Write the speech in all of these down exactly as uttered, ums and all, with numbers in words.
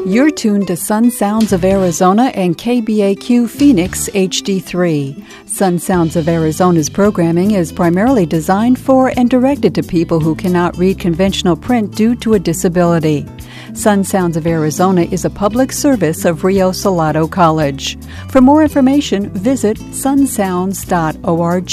You're tuned to Sun Sounds of Arizona and K B A Q Phoenix H D three. Sun Sounds of Arizona's programming is primarily designed for and directed to people who cannot read conventional print due to a disability. Sun Sounds of Arizona is a public service of Rio Salado College. For more information, visit sun sounds dot org.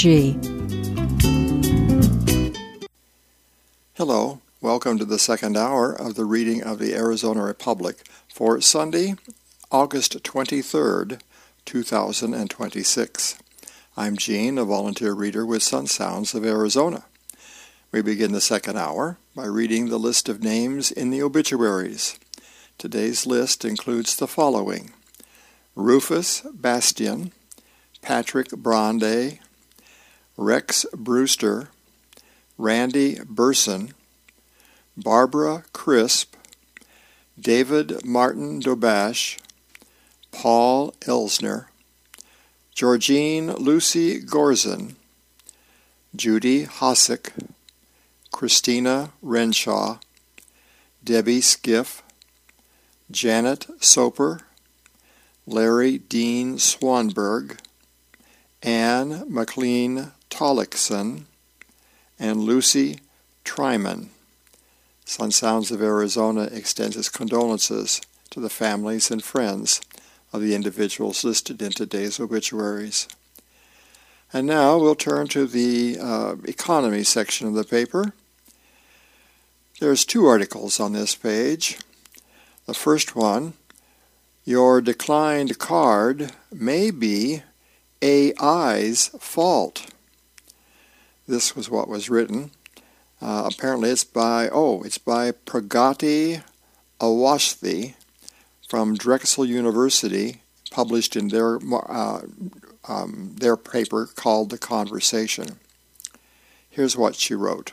Hello, welcome to the second hour of the reading of the Arizona Republic for Sunday, August twenty-third, two thousand twenty-six. I'm Gene, a volunteer reader with Sun Sounds of Arizona. We begin the second hour by reading the list of names in the obituaries. Today's list includes the following: Rufus Bastian, Patrick Bronde, Rex Brewster, Randy Burson, Barbara Crisp, David Martin Dobash, Paul Elsner, Georgine Lucy Gorzin, Judy Hosick, Christina Renshaw, Debbie Skiff, Janet Soper, Larry Dean Swanberg, Anne McLean Tollickson, and Lucy Tryman. Sun Sounds of Arizona extends its condolences to the families and friends of the individuals listed in today's obituaries. And now we'll turn to the uh, economy section of the paper. There's two articles on this page. The first one, your declined card may be A I's fault. This was what was written. Uh, apparently it's by, oh, it's by Pragati Awasthi from Drexel University, published in their, uh, um, their paper called The Conversation. Here's what she wrote.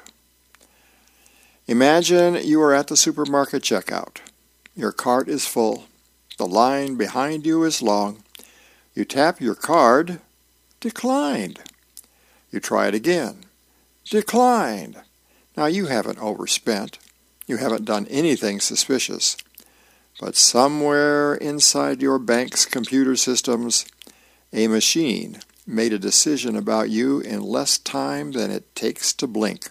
Imagine you are at the supermarket checkout. Your cart is full. The line behind you is long. You tap your card. Declined. You try it again. Declined. Now, you haven't overspent. You haven't done anything suspicious. But somewhere inside your bank's computer systems, a machine made a decision about you in less time than it takes to blink.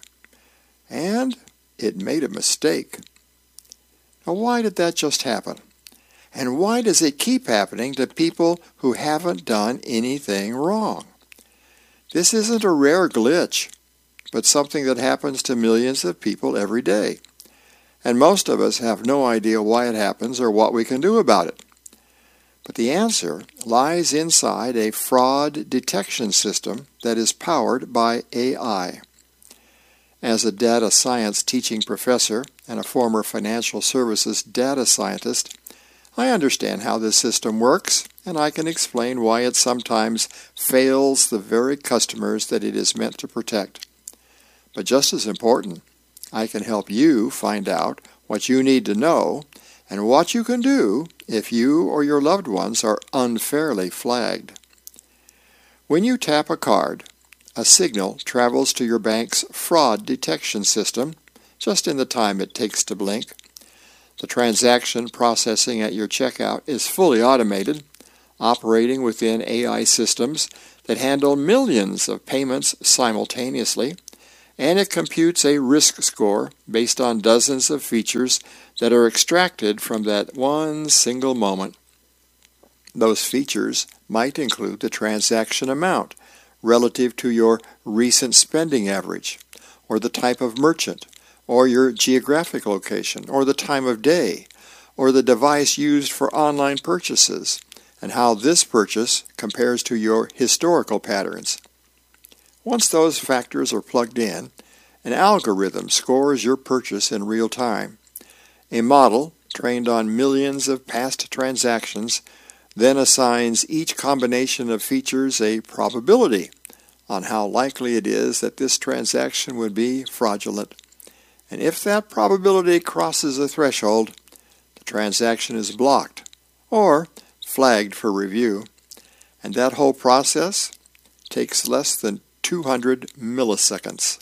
And it made a mistake. Now, why did that just happen? And why does it keep happening to people who haven't done anything wrong? This isn't a rare glitch, but something that happens to millions of people every day. And most of us have no idea why it happens or what we can do about it. But the answer lies inside a fraud detection system that is powered by A I. As a data science teaching professor and a former financial services data scientist, I understand how this system works, and I can explain why it sometimes fails the very customers that it is meant to protect. But just as important, I can help you find out what you need to know and what you can do if you or your loved ones are unfairly flagged. When you tap a card, a signal travels to your bank's fraud detection system just in the time it takes to blink. The transaction processing at your checkout is fully automated, operating within A I systems that handle millions of payments simultaneously, and it computes a risk score based on dozens of features that are extracted from that one single moment. Those features might include the transaction amount relative to your recent spending average, or the type of merchant, or your geographic location, or the time of day, or the device used for online purchases, and how this purchase compares to your historical patterns. Once those factors are plugged in, an algorithm scores your purchase in real time. A model, trained on millions of past transactions, then assigns each combination of features a probability on how likely it is that this transaction would be fraudulent. And if that probability crosses a threshold, the transaction is blocked or flagged for review. And that whole process takes less than two hundred milliseconds.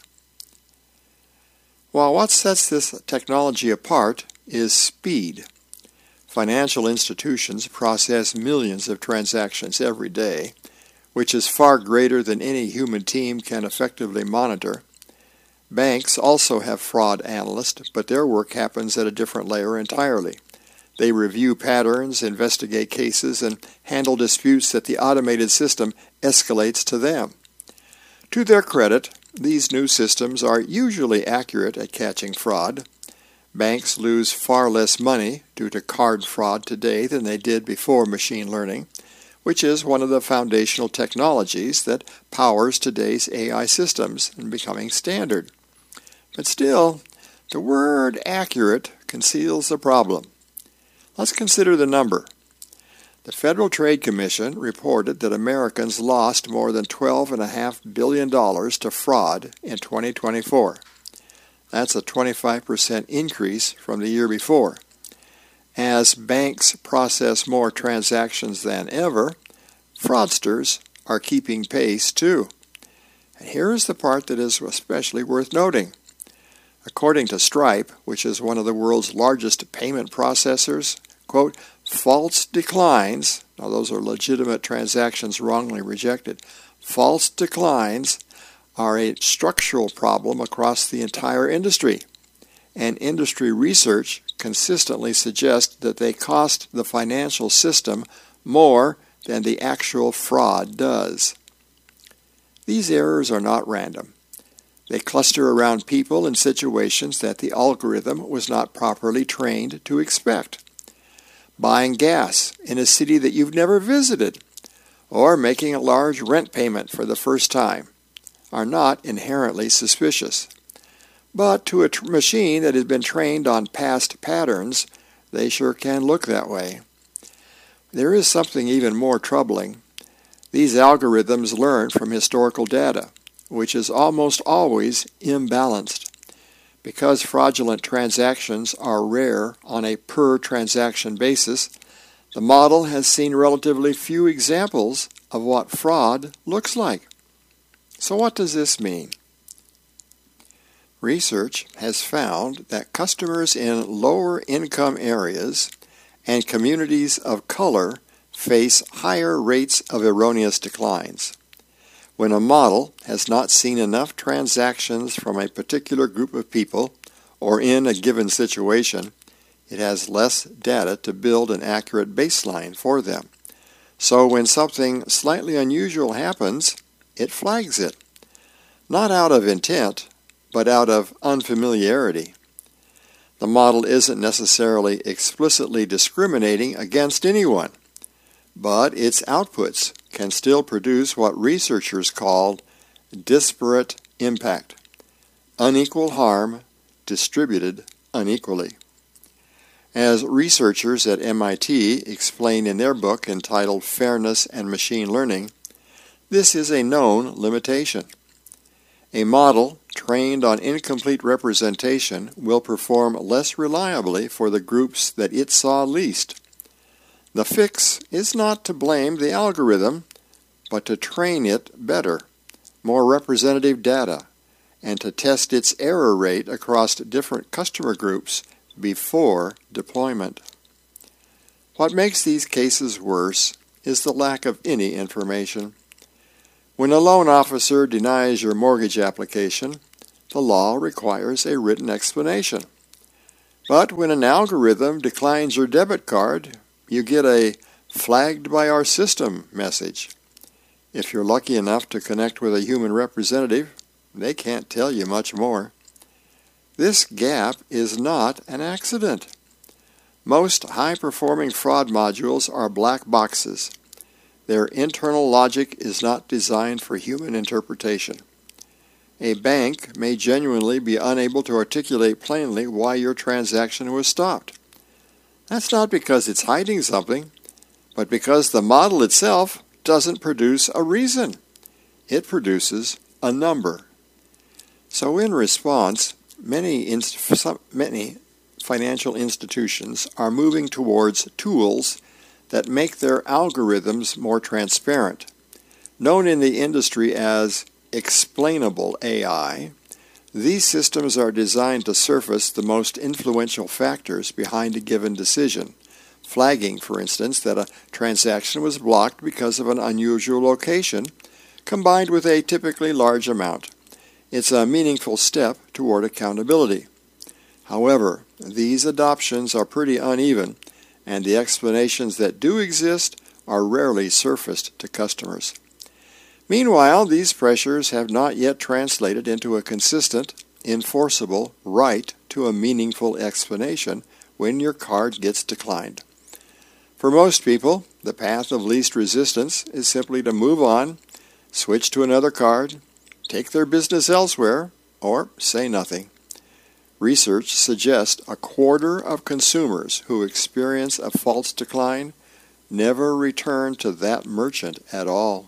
While what sets this technology apart is speed. Financial institutions process millions of transactions every day, which is far greater than any human team can effectively monitor. Banks also have fraud analysts, but their work happens at a different layer entirely. They review patterns, investigate cases, and handle disputes that the automated system escalates to them. To their credit, these new systems are usually accurate at catching fraud. Banks lose far less money due to card fraud today than they did before machine learning, which is one of the foundational technologies that powers today's A I systems and becoming standard. But still, the word accurate conceals the problem. Let's consider the number. The Federal Trade Commission reported that Americans lost more than twelve point five billion dollars to fraud in twenty twenty-four. That's a twenty-five percent increase from the year before. As banks process more transactions than ever, fraudsters are keeping pace too. And here is the part that is especially worth noting. According to Stripe, which is one of the world's largest payment processors, quote, false declines, now those are legitimate transactions wrongly rejected, false declines are a structural problem across the entire industry, and industry research consistently suggests that they cost the financial system more than the actual fraud does. These errors are not random. They cluster around people and situations that the algorithm was not properly trained to expect. Buying gas in a city that you've never visited, or making a large rent payment for the first time, are not inherently suspicious. But to a tr- machine that has been trained on past patterns, they sure can look that way. There is something even more troubling. These algorithms learn from historical data, which is almost always imbalanced. Because fraudulent transactions are rare on a per-transaction basis, the model has seen relatively few examples of what fraud looks like. So what does this mean? Research has found that customers in lower income areas and communities of color face higher rates of erroneous declines. When a model has not seen enough transactions from a particular group of people or in a given situation, it has less data to build an accurate baseline for them. So when something slightly unusual happens, it flags it. Not out of intent, but out of unfamiliarity. The model isn't necessarily explicitly discriminating against anyone, but its outputs can still produce what researchers call disparate impact, unequal harm distributed unequally. As researchers at M I T explain in their book entitled Fairness and Machine Learning, this is a known limitation. A model trained on incomplete representation will perform less reliably for the groups that it saw least. The fix is not to blame the algorithm, but to train it better, more representative data, and to test its error rate across different customer groups before deployment. What makes these cases worse is the lack of any information. When a loan officer denies your mortgage application, the law requires a written explanation. But when an algorithm declines your debit card, you get a flagged by our system message. If you're lucky enough to connect with a human representative, they can't tell you much more. This gap is not an accident. Most high-performing fraud modules are black boxes. Their internal logic is not designed for human interpretation. A bank may genuinely be unable to articulate plainly why your transaction was stopped. That's not because it's hiding something, but because the model itself doesn't produce a reason. It produces a number. So in response, many, inst- many financial institutions are moving towards tools that make their algorithms more transparent. Known in the industry as explainable A I, these systems are designed to surface the most influential factors behind a given decision, flagging, for instance, that a transaction was blocked because of an unusual location, combined with a typically large amount. It's a meaningful step toward accountability. However, these adoptions are pretty uneven, and the explanations that do exist are rarely surfaced to customers. Meanwhile, these pressures have not yet translated into a consistent, enforceable right to a meaningful explanation when your card gets declined. For most people, the path of least resistance is simply to move on, switch to another card, take their business elsewhere, or say nothing. Research suggests a quarter of consumers who experience a false decline never return to that merchant at all.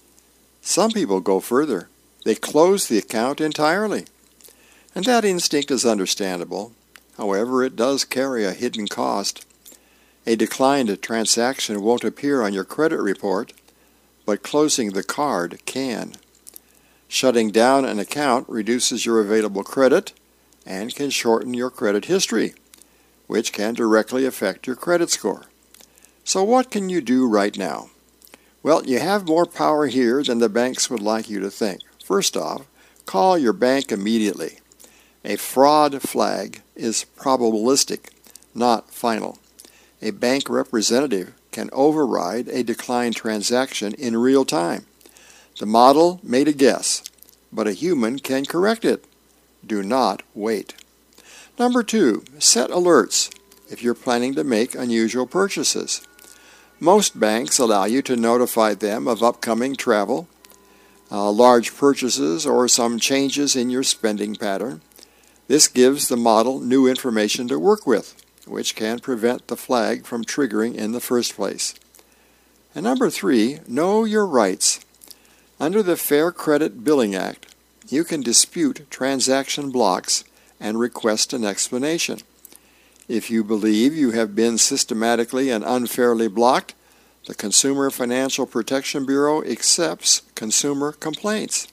Some people go further. They close the account entirely. And that instinct is understandable. However, it does carry a hidden cost. A declined transaction won't appear on your credit report, but closing the card can. Shutting down an account reduces your available credit and can shorten your credit history, which can directly affect your credit score. So what can you do right now? Well, you have more power here than the banks would like you to think. First off, call your bank immediately. A fraud flag is probabilistic, not final. A bank representative can override a declined transaction in real time. The model made a guess, but a human can correct it. Do not wait. Number two, set alerts if you're planning to make unusual purchases. Most banks allow you to notify them of upcoming travel, uh, large purchases, or some changes in your spending pattern. This gives the model new information to work with, which can prevent the flag from triggering in the first place. And number three, know your rights. Under the Fair Credit Billing Act, you can dispute transaction blocks and request an explanation. If you believe you have been systematically and unfairly blocked, the Consumer Financial Protection Bureau accepts consumer complaints.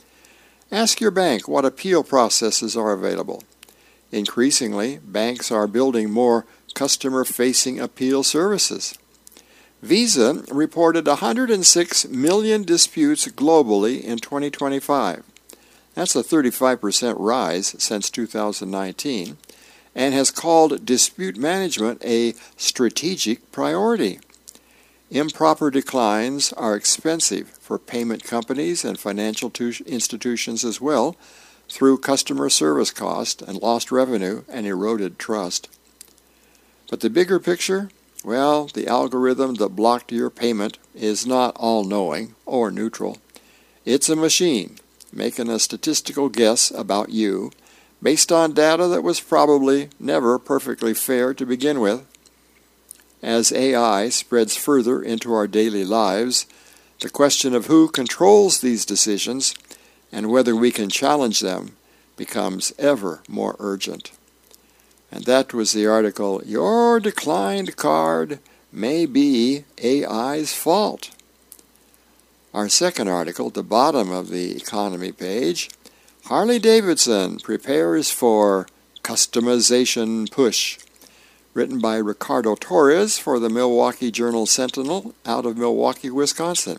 Ask your bank what appeal processes are available. Increasingly, banks are building more customer-facing appeal services. Visa reported one hundred six million disputes globally in twenty twenty-five. That's a thirty-five percent rise since two thousand nineteen, and has called dispute management a strategic priority. Improper declines are expensive for payment companies and financial institutions as well, through customer service cost and lost revenue and eroded trust. But the bigger picture, well, the algorithm that blocked your payment is not all-knowing or neutral. It's a machine making a statistical guess about you based on data that was probably never perfectly fair to begin with. As A I spreads further into our daily lives, the question of who controls these decisions and whether we can challenge them becomes ever more urgent. And that was the article, Your Declined Card May Be A I's Fault. Our second article, at the bottom of the economy page, Harley-Davidson prepares for customization push. Written by Ricardo Torres for the Milwaukee Journal-Sentinel out of Milwaukee, Wisconsin.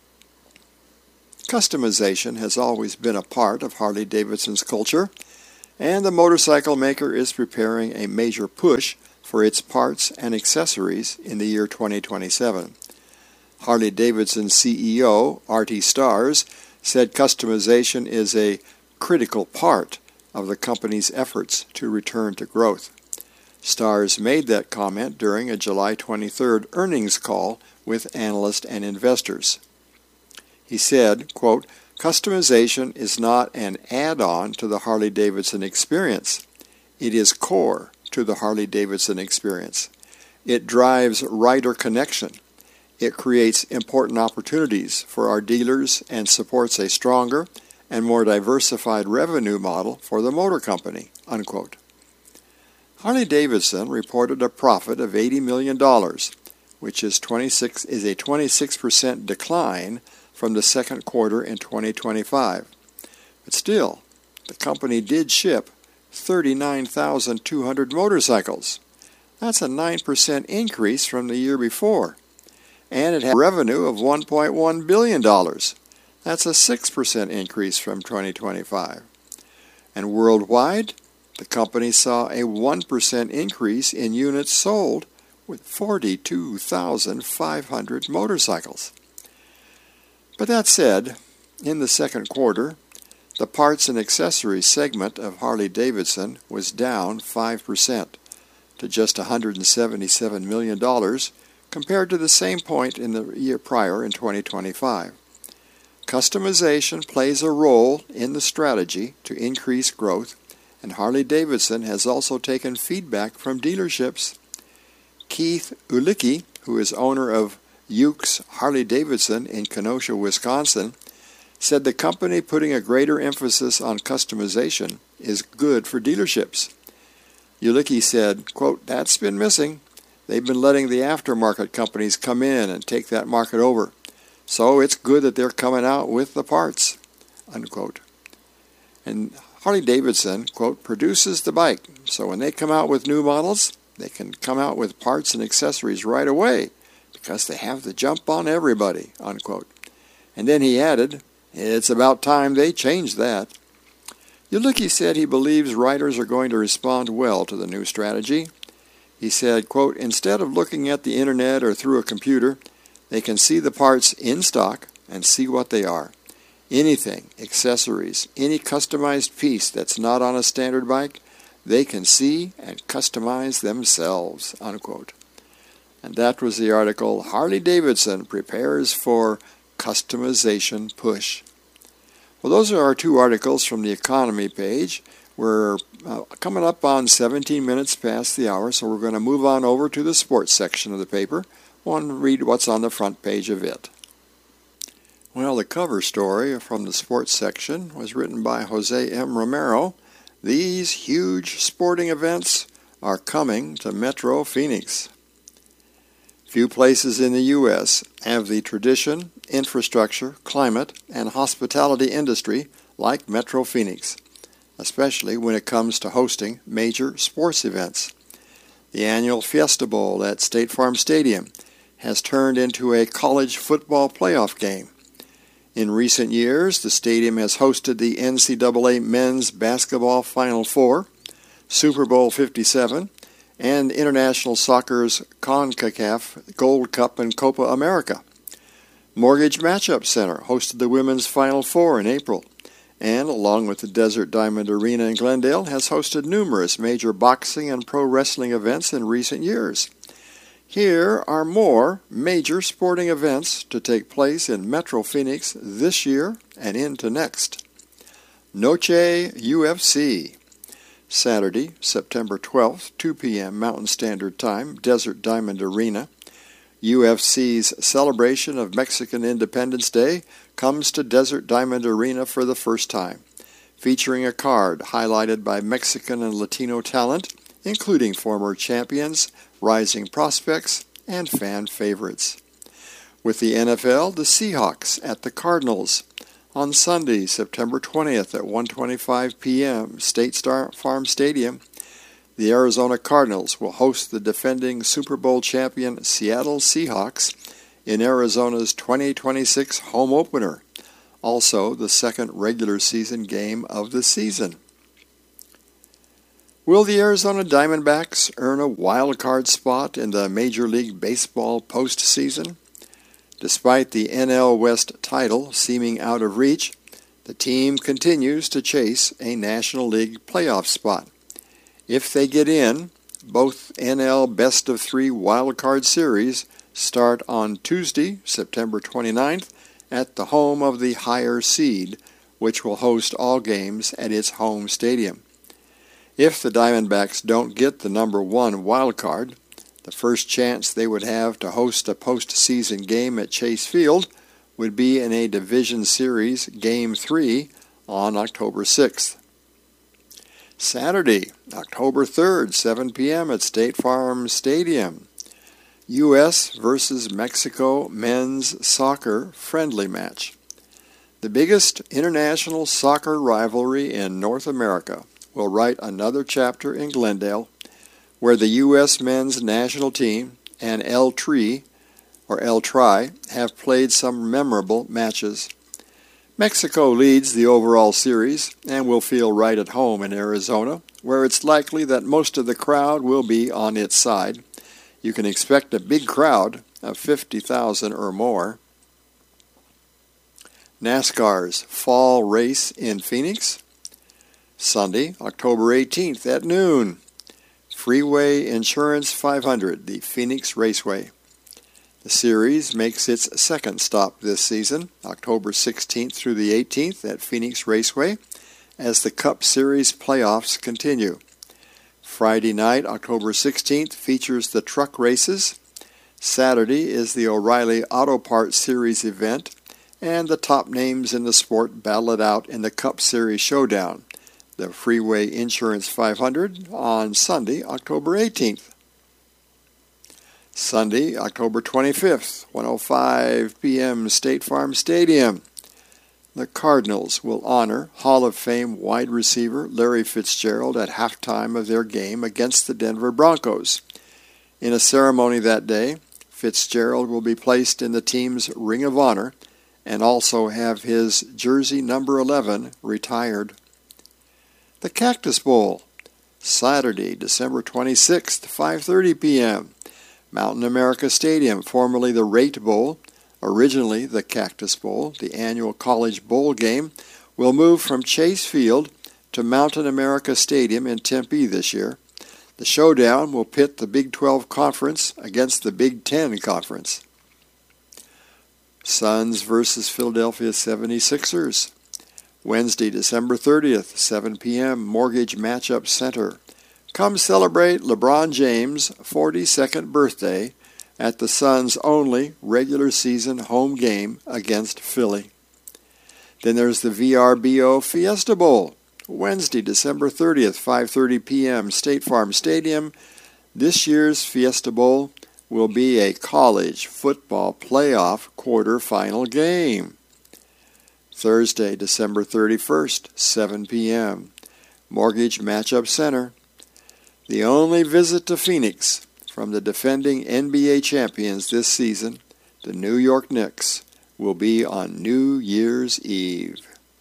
Customization has always been a part of Harley-Davidson's culture, and the motorcycle maker is preparing a major push for its parts and accessories in the year twenty twenty-seven. Harley-Davidson C E O Artie Starrs said customization is a critical part of the company's efforts to return to growth. Starrs made that comment during a July twenty-third earnings call with analysts and investors. He said, quote, customization is not an add-on to the Harley-Davidson experience. It is core to the Harley-Davidson experience. It drives rider connection. It creates important opportunities for our dealers and supports a stronger and more diversified revenue model for the motor company, unquote. Harley-Davidson reported a profit of eighty million dollars, which is twenty-six is a twenty-six percent decline from the second quarter in twenty twenty-five. But still, the company did ship thirty-nine thousand two hundred motorcycles. That's a nine percent increase from the year before. And it had revenue of one point one billion dollars. That's a six percent increase from twenty twenty-five. And worldwide, the company saw a one percent increase in units sold with forty-two thousand five hundred motorcycles. But that said, in the second quarter, the parts and accessories segment of Harley-Davidson was down five percent to just one hundred seventy-seven million dollars compared to the same point in the year prior in twenty twenty-five. Customization plays a role in the strategy to increase growth, and Harley-Davidson has also taken feedback from dealerships. Keith Ulicki, who is owner of Ukes Harley-Davidson in Kenosha, Wisconsin, said the company putting a greater emphasis on customization is good for dealerships. Ulicki said, quote, "That's been missing. They've been letting the aftermarket companies come in and take that market over. So it's good that they're coming out with the parts," unquote. And Harley-Davidson, quote, "produces the bike. So when they come out with new models, they can come out with parts and accessories right away because they have the jump on everybody," unquote. And then he added, "It's about time they changed that." Ulicki said he believes riders are going to respond well to the new strategy. He said, quote, "Instead of looking at the internet or through a computer, they can see the parts in stock and see what they are. Anything, accessories, any customized piece that's not on a standard bike, they can see and customize themselves," unquote. And that was the article, Harley-Davidson Prepares for Customization Push. Well, those are our two articles from the economy page. We're uh, coming up on seventeen minutes past the hour, so we're going to move on over to the sports section of the paper. I want to read what's on the front page of it. Well, the cover story from the sports section was written by Jose M. Romero. These huge sporting events are coming to Metro Phoenix. Few places in the U S have the tradition, infrastructure, climate, and hospitality industry like Metro Phoenix, especially when it comes to hosting major sports events. The annual Fiesta Bowl at State Farm Stadium has turned into a college football playoff game. In recent years, the stadium has hosted the N C double A Men's Basketball Final Four, Super Bowl fifty-seven, and International Soccer's CONCACAF Gold Cup and Copa America. Mortgage Matchup Center hosted the Women's Final Four in April, and along with the Desert Diamond Arena in Glendale, has hosted numerous major boxing and pro wrestling events in recent years. Here are more major sporting events to take place in Metro Phoenix this year and into next. Noche U F C. Saturday, September twelfth, two p.m. Mountain Standard Time, Desert Diamond Arena. U F C's celebration of Mexican Independence Day comes to Desert Diamond Arena for the first time, featuring a card highlighted by Mexican and Latino talent, including former champions, rising prospects, and fan favorites. With the N F L, the Seahawks at the Cardinals. On Sunday, September twentieth at one twenty-five p.m., State Farm Stadium, the Arizona Cardinals will host the defending Super Bowl champion Seattle Seahawks in Arizona's twenty twenty-six home opener, also the second regular season game of the season. Will the Arizona Diamondbacks earn a wild card spot in the Major League Baseball postseason? Despite the N L West title seeming out of reach, the team continues to chase a National League playoff spot. If they get in, both N L Best of Three Wild Card Series start on Tuesday, September twenty-ninth, at the home of the higher seed, which will host all games at its home stadium. If the Diamondbacks don't get the number one wild card, the first chance they would have to host a postseason game at Chase Field would be in a Division Series Game three on October sixth. Saturday, October third, seven p.m. at State Farm Stadium. U S versus Mexico men's soccer friendly match. The biggest international soccer rivalry in North America will write another chapter in Glendale where the U S men's national team and El Tri, or El Tri, have played some memorable matches. Mexico leads the overall series and will feel right at home in Arizona, where it's likely that most of the crowd will be on its side. You can expect a big crowd of fifty thousand or more. NASCAR's fall race in Phoenix, Sunday, October eighteenth at noon. Freeway Insurance five hundred, the Phoenix Raceway. The series makes its second stop this season, October sixteenth through the eighteenth at Phoenix Raceway, as the Cup Series playoffs continue. Friday night, October sixteenth, features the truck races. Saturday is the O'Reilly Auto Parts Series event, and the top names in the sport battle it out in the Cup Series showdown, the Freeway Insurance five hundred, on Sunday, October eighteenth. Sunday, October twenty-fifth, one oh five p.m. State Farm Stadium. The Cardinals will honor Hall of Fame wide receiver Larry Fitzgerald at halftime of their game against the Denver Broncos. In a ceremony that day, Fitzgerald will be placed in the team's Ring of Honor and also have his jersey number eleven retired. The Cactus Bowl, Saturday, December twenty-sixth, five thirty p.m. Mountain America Stadium, formerly the Rate Bowl, originally the Cactus Bowl, the annual college bowl game, will move from Chase Field to Mountain America Stadium in Tempe this year. The showdown will pit the Big twelve Conference against the Big ten Conference. Suns versus Philadelphia seventy-sixers, Wednesday, December thirtieth, seven p.m., Mortgage Matchup Center. Come celebrate LeBron James' forty-second birthday at the Suns' only regular season home game against Philly. Then there's the V R B O Fiesta Bowl, Wednesday, December thirtieth, five thirty p.m., State Farm Stadium. This year's Fiesta Bowl will be a college football playoff quarterfinal game. Thursday, December thirty-first, seven p.m., Mortgage Matchup Center. The only visit to Phoenix from the defending N B A champions this season, the New York Knicks, will be on New Year's Eve.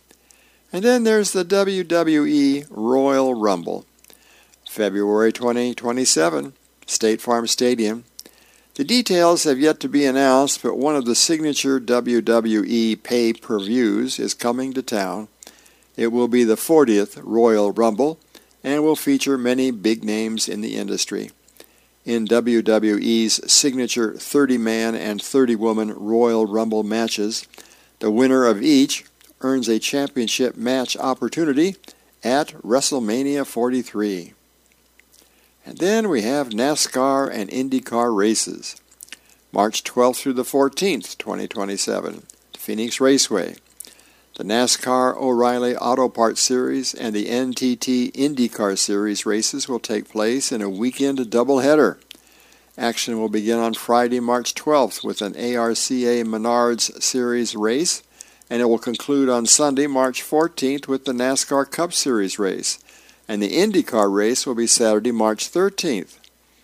And then there's the W W E Royal Rumble, February twenty twenty-seven, State Farm Stadium. The details have yet to be announced, but one of the signature W W E pay-per-views is coming to town. It will be the fortieth Royal Rumble, and will feature many big names in the industry. In W W E's signature thirty-man and thirty-woman Royal Rumble matches, the winner of each earns a championship match opportunity at WrestleMania forty-three. And then we have NASCAR and IndyCar races. March twelfth through the fourteenth, twenty twenty-seven, Phoenix Raceway. The NASCAR O'Reilly Auto Parts Series and the N T T IndyCar Series races will take place in a weekend doubleheader. Action will begin on Friday, March twelfth with an A R C A Menards Series race, and it will conclude on Sunday, March fourteenth with the NASCAR Cup Series race, and the IndyCar race will be Saturday, March thirteenth.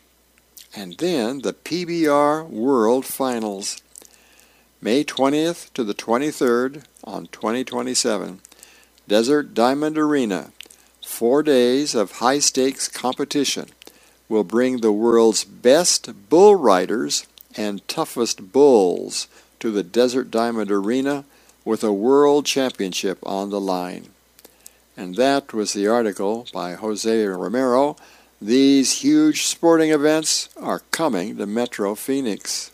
And then the P B R World Finals, May twentieth to the twenty-third on twenty twenty-seven, Desert Diamond Arena. Four days of high-stakes competition will bring the world's best bull riders and toughest bulls to the Desert Diamond Arena with a world championship on the line. And that was the article by Jose Romero. These huge sporting events are coming to Metro Phoenix.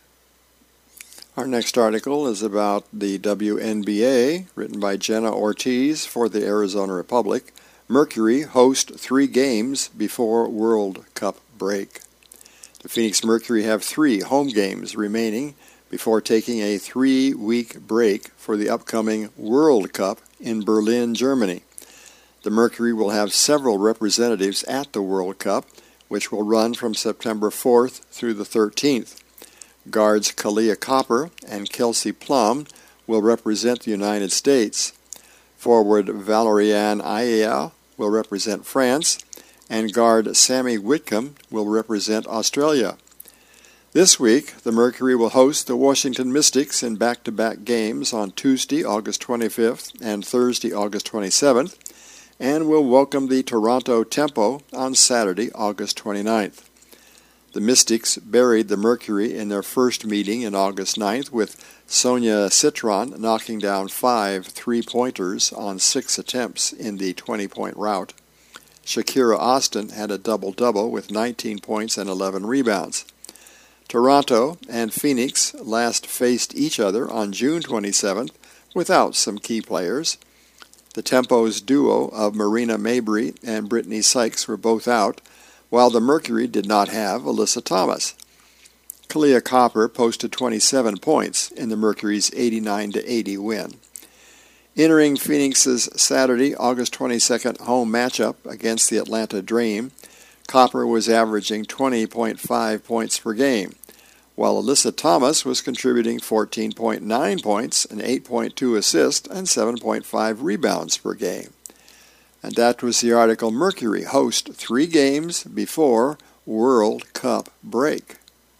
Our next article is about the W N B A, written by Jenna Ortiz for the Arizona Republic. Mercury host three games before World Cup break. The Phoenix Mercury have three home games remaining before taking a three-week break for the upcoming World Cup in Berlin, Germany. The Mercury will have several representatives at the World Cup, which will run from September fourth through the thirteenth. Guards Kalia Copper and Kelsey Plum will represent the United States. Forward Valerian Aiea will represent France, and guard Sammy Whitcomb will represent Australia. This week, the Mercury will host the Washington Mystics in back-to-back games on Tuesday, August twenty-fifth and Thursday, August twenty-seventh, and will welcome the Toronto Tempo on Saturday, August twenty-ninth. The Mystics buried the Mercury in their first meeting in August ninth with Sonia Citron knocking down five three-pointers on six attempts in the twenty-point rout. Shakira Austin had a double-double with nineteen points and eleven rebounds. Toronto and Phoenix last faced each other on June twenty-seventh without some key players. The Tempo's duo of Marina Mabrey and Brittany Sykes were both out, while the Mercury did not have Alyssa Thomas. Kalia Copper posted twenty-seven points in the Mercury's eighty-nine to eighty win. Entering Phoenix's Saturday, August twenty-second home matchup against the Atlanta Dream, Copper was averaging twenty point five points per game, while Alyssa Thomas was contributing fourteen point nine points and eight point two assists and seven point five rebounds per game. And that was the article Mercury host three games before World Cup break.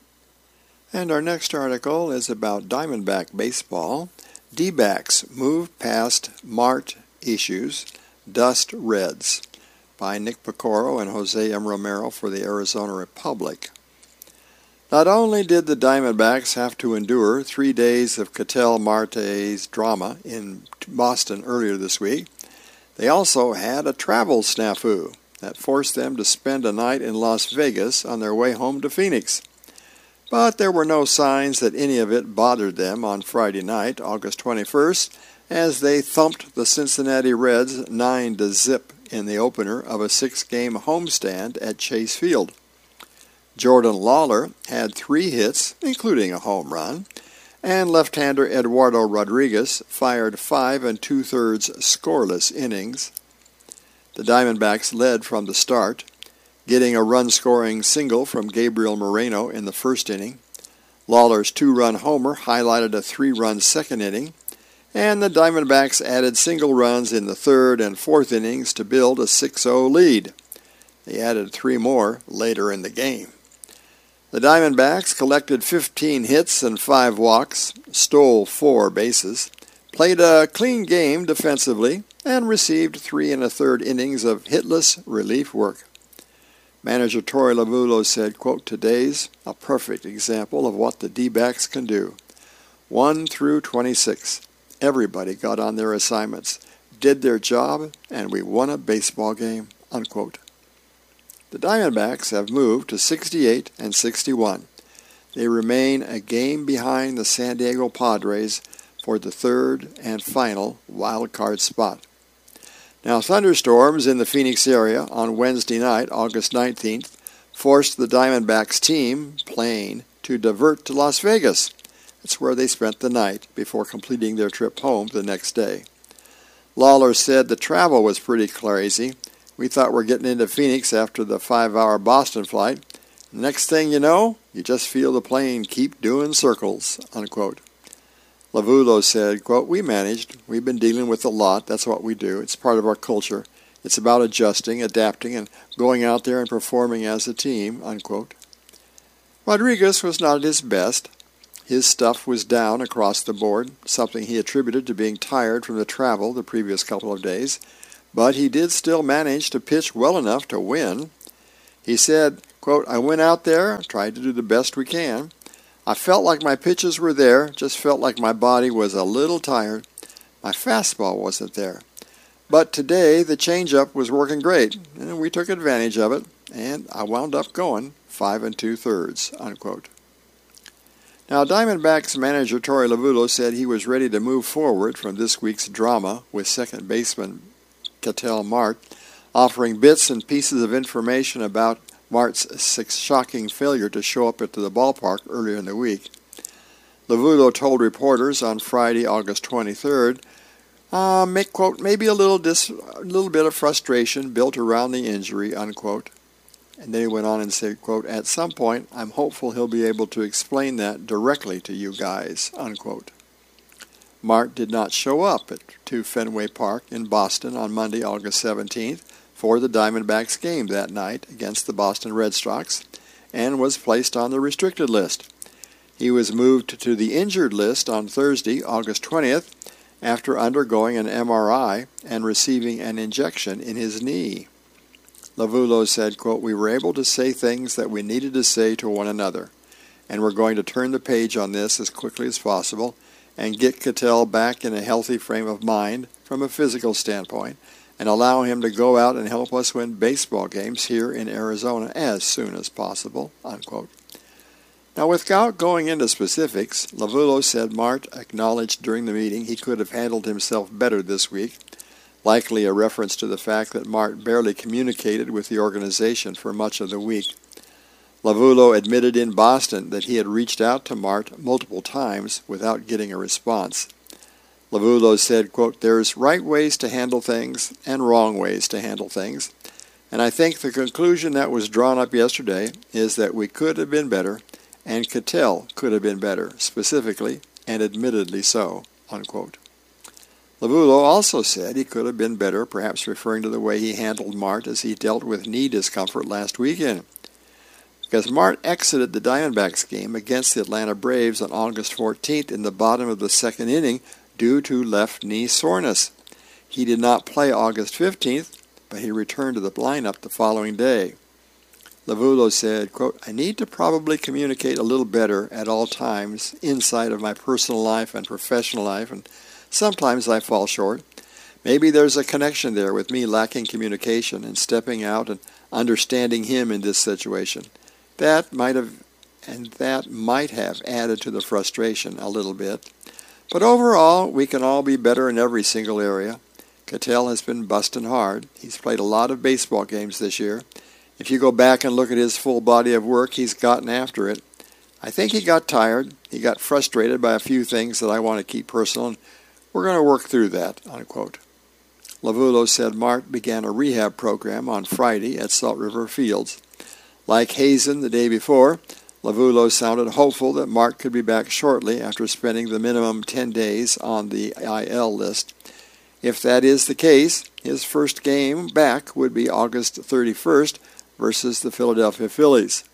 And our next article is about Diamondback baseball. D-backs move past Mart issues, dust Reds, by Nick Pecoro and Jose M. Romero for the Arizona Republic. Not only did the Diamondbacks have to endure three days of Ketel Marte's drama in Boston earlier this week, they also had a travel snafu that forced them to spend a night in Las Vegas on their way home to Phoenix. But there were no signs that any of it bothered them on Friday night, August twenty-first, as they thumped the Cincinnati Reds nine to zip in the opener of a six-game homestand at Chase Field. Jordan Lawler had three hits, including a home run, and left-hander Eduardo Rodriguez fired five and two-thirds scoreless innings. The Diamondbacks led from the start, getting a run-scoring single from Gabriel Moreno in the first inning. Lawler's two-run homer highlighted a three-run second inning, and the Diamondbacks added single runs in the third and fourth innings to build a six oh lead. They added three more later in the game. The Diamondbacks collected fifteen hits and five walks, stole four bases, played a clean game defensively, and received three and a third innings of hitless relief work. Manager Torey Lovullo said, quote, "Today's a perfect example of what the D-backs can do. one through twenty-six. Everybody got on their assignments, did their job, and we won a baseball game," unquote. The Diamondbacks have moved to sixty-eight and sixty-one. They remain a game behind the San Diego Padres for the third and final wild card spot. Now, thunderstorms in the Phoenix area on Wednesday night, August nineteenth, forced the Diamondbacks team plane to divert to Las Vegas. That's where they spent the night before completing their trip home the next day. Lawler said the travel was pretty crazy. "We thought we're getting into Phoenix after the five-hour Boston flight. Next thing you know, you just feel the plane keep doing circles," unquote. Lovullo said, quote, "We managed. We've been dealing with a lot. That's what we do. It's part of our culture. It's about adjusting, adapting, and going out there and performing as a team," unquote. Rodriguez was not at his best. His stuff was down across the board, something he attributed to being tired from the travel the previous couple of days, but he did still manage to pitch well enough to win. He said, quote, "I went out there, tried to do the best we can. I felt like my pitches were there, just felt like my body was a little tired. My fastball wasn't there. But today the changeup was working great, and we took advantage of it, and I wound up going five and two-thirds," unquote. Now, Diamondbacks manager Torey Lovullo said he was ready to move forward from this week's drama with second baseman Ketel Marte, offering bits and pieces of information about Mart's shocking failure to show up at the ballpark earlier in the week. Lovullo told reporters on Friday, August twenty-third, uh, make, quote, "maybe a little, dis- a little bit of frustration built around the injury," unquote. And then he went on and said, quote, "At some point, I'm hopeful he'll be able to explain that directly to you guys," unquote. Marte did not show up at to Fenway Park in Boston on Monday, August seventeenth, for the Diamondbacks game that night against the Boston Red Sox and was placed on the restricted list. He was moved to the injured list on Thursday, August twentieth, after undergoing an M R I and receiving an injection in his knee. Lovullo said, quote, "We were able to say things that we needed to say to one another, and we're going to turn the page on this as quickly as possible and get Ketel back in a healthy frame of mind from a physical standpoint and allow him to go out and help us win baseball games here in Arizona as soon as possible," unquote. Now, without going into specifics, Lovullo said Mart acknowledged during the meeting he could have handled himself better this week, likely a reference to the fact that Mart barely communicated with the organization for much of the week. Lovullo admitted in Boston that he had reached out to Mart multiple times without getting a response. Lovullo said, quote, "There's right ways to handle things and wrong ways to handle things, and I think the conclusion that was drawn up yesterday is that we could have been better, and Ketel could have been better, specifically and admittedly so," unquote. Lovullo also said he could have been better, perhaps referring to the way he handled Mart as he dealt with knee discomfort last weekend. Because Mart exited the Diamondbacks game against the Atlanta Braves on August fourteenth in the bottom of the second inning due to left knee soreness. He did not play August fifteenth, but he returned to the lineup the following day. Lovullo said, quote, "I need to probably communicate a little better at all times inside of my personal life and professional life, and sometimes I fall short. Maybe there's a connection there with me lacking communication and stepping out and understanding him in this situation. That might have, and that might have added to the frustration a little bit. But overall, we can all be better in every single area. Ketel has been busting hard. He's played a lot of baseball games this year. If you go back and look at his full body of work, he's gotten after it. I think he got tired. He got frustrated by a few things that I want to keep personal, and we're going to work through that," unquote. Lovullo said Mart began a rehab program on Friday at Salt River Fields. Like Hazen the day before, Lovullo sounded hopeful that Mart could be back shortly after spending the minimum ten days on the I L list. If that is the case, his first game back would be August thirty-first versus the Philadelphia Phillies.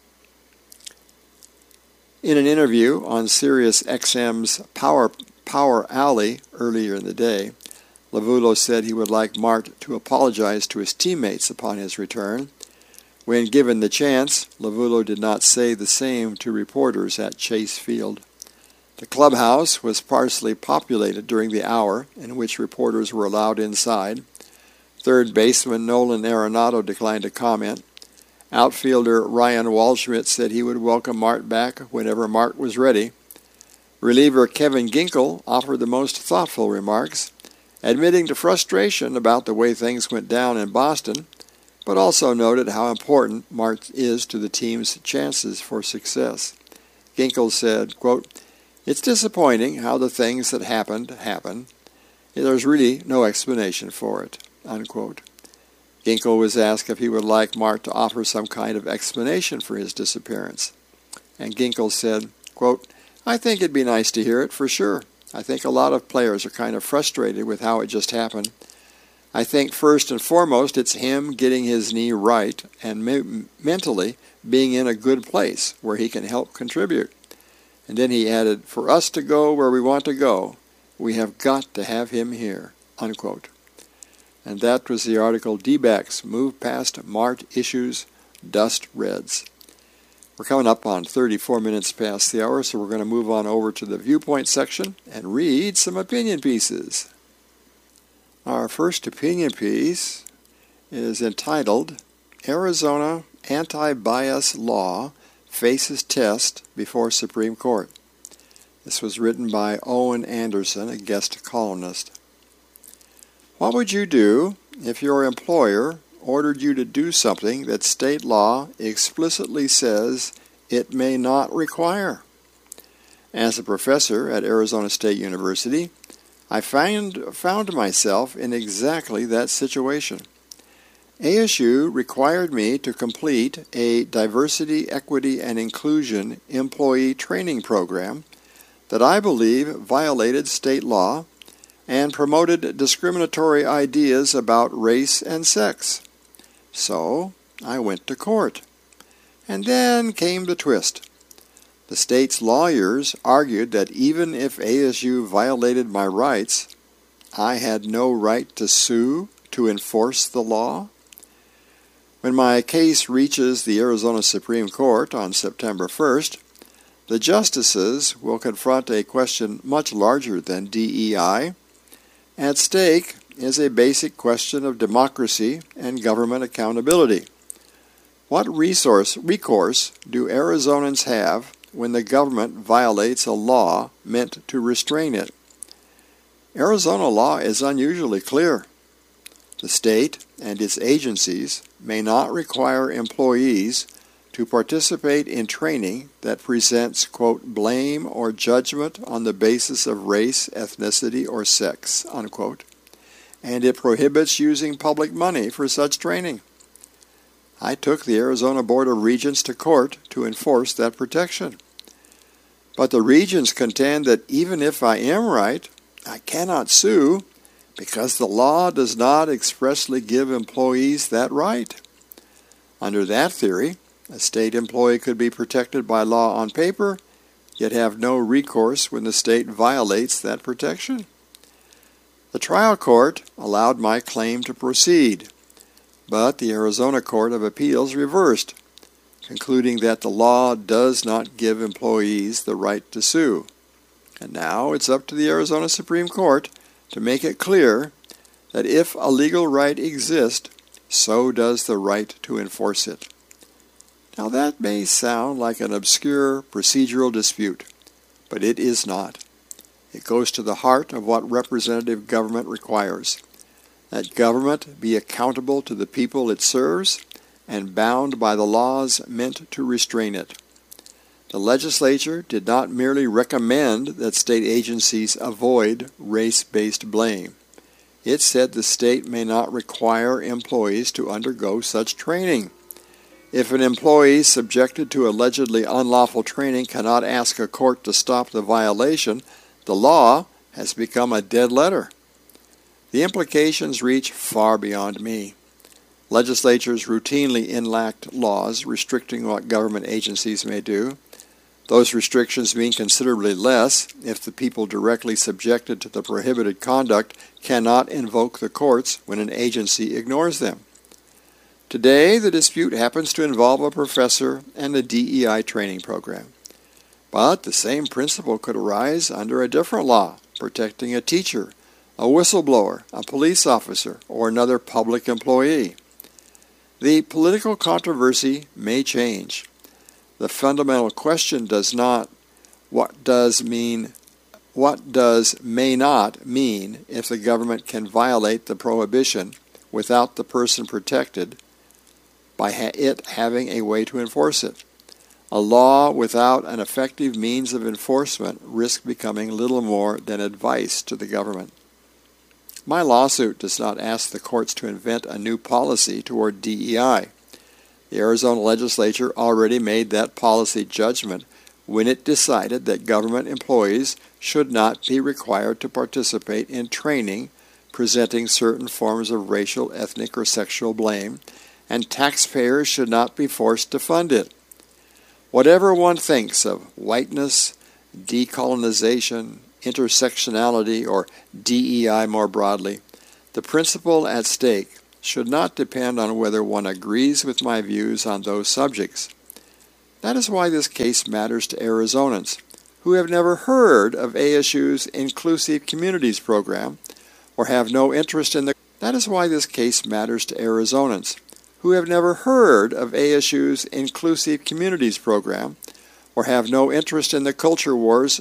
In an interview on Sirius X M's Power, Power Alley earlier in the day, Lovullo said he would like Mart to apologize to his teammates upon his return. When given the chance, Lovullo did not say the same to reporters at Chase Field. The clubhouse was sparsely populated during the hour in which reporters were allowed inside. Third baseman Nolan Arenado declined to comment. Outfielder Ryan Waldschmidt said he would welcome Mart back whenever Mart was ready. Reliever Kevin Ginkel offered the most thoughtful remarks, admitting to frustration about the way things went down in Boston, but also noted how important Mart is to the team's chances for success. Ginkel said, quote, "It's disappointing how the things that happened happen. There's really no explanation for it," unquote. Ginkel was asked if he would like Mart to offer some kind of explanation for his disappearance. And Ginkel said, quote, "I think it'd be nice to hear it, for sure. I think a lot of players are kind of frustrated with how it just happened. I think first and foremost it's him getting his knee right and me- mentally being in a good place where he can help contribute." And then he added, "For us to go where we want to go, we have got to have him here," unquote. And that was the article, D-backs Move Past Mart Issues, Dust Reds. We're coming up on thirty-four minutes past the hour, so we're going to move on over to the Viewpoint section and read some opinion pieces. Our first opinion piece is entitled, "Arizona Anti-Bias Law Faces Test Before Supreme Court." This was written by Owen Anderson, a guest columnist. What would you do if your employer ordered you to do something that state law explicitly says it may not require? As a professor at Arizona State University, I found, found myself in exactly that situation. A S U required me to complete a diversity, equity, and inclusion employee training program that I believe violated state law and promoted discriminatory ideas about race and sex. So I went to court. And then came the twist. The state's lawyers argued that even if A S U violated my rights, I had no right to sue to enforce the law. When my case reaches the Arizona Supreme Court on September first, the justices will confront a question much larger than D E I. At stake is a basic question of democracy and government accountability. What resource, recourse do Arizonans have when the government violates a law meant to restrain it? Arizona law is unusually clear. The state and its agencies may not require employees to participate in training that presents, quote, blame or judgment on the basis of race, ethnicity, or sex, unquote, and it prohibits using public money for such training. I took the Arizona Board of Regents to court to enforce that protection. But the regents contend that even if I am right, I cannot sue because the law does not expressly give employees that right. Under that theory, a state employee could be protected by law on paper, yet have no recourse when the state violates that protection. The trial court allowed my claim to proceed, but the Arizona Court of Appeals reversed, concluding that the law does not give employees the right to sue. And now it's up to the Arizona Supreme Court to make it clear that if a legal right exists, so does the right to enforce it. Now that may sound like an obscure procedural dispute, but it is not. It goes to the heart of what representative government requires. That government be accountable to the people it serves and bound by the laws meant to restrain it. The legislature did not merely recommend that state agencies avoid race-based blame. It said the state may not require employees to undergo such training. If an employee subjected to allegedly unlawful training cannot ask a court to stop the violation, the law has become a dead letter. The implications reach far beyond me. Legislatures routinely enact laws restricting what government agencies may do. Those restrictions mean considerably less if the people directly subjected to the prohibited conduct cannot invoke the courts when an agency ignores them. Today, the dispute happens to involve a professor and a D E I training program. But the same principle could arise under a different law, protecting a teacher, a whistleblower, a police officer, or another public employee. The political controversy may change. The fundamental question does not what does mean what does may not mean if the government can violate the prohibition without the person protected by ha- it having a way to enforce it. A law without an effective means of enforcement risks becoming little more than advice to the government. My lawsuit does not ask the courts to invent a new policy toward D E I. The Arizona legislature already made that policy judgment when it decided that government employees should not be required to participate in training presenting certain forms of racial, ethnic, or sexual blame, and taxpayers should not be forced to fund it. Whatever one thinks of whiteness, decolonization, intersectionality, or D E I more broadly, the principle at stake should not depend on whether one agrees with my views on those subjects. That is why this case matters to Arizonans who have never heard of A S U's Inclusive Communities program or have no interest in the That is why this case matters to Arizonans who have never heard of A S U's Inclusive Communities program or have no interest in the culture wars